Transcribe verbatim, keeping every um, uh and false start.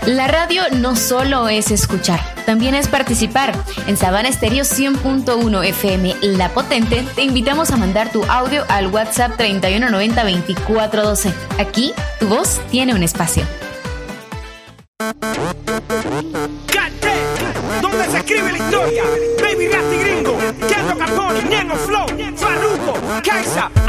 La radio no solo es escuchar, también es participar. En Sabana Estéreo cien punto uno F M La Potente te invitamos a mandar tu audio al WhatsApp treinta y uno noventa veinticuatro doce. Aquí tu voz tiene un espacio. Donde se escribe la historia, Baby Rasty Gringo, Kendo Capone, Ñengo Flow, Farruko, Kaisa.